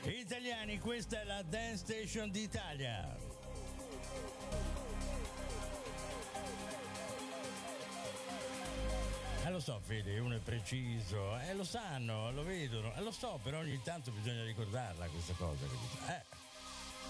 Italiani, questa è la Dance Station d'Italia. Lo so, Fede, uno è preciso, lo sanno, lo vedono, lo so, però ogni tanto bisogna ricordarla questa cosa, capito?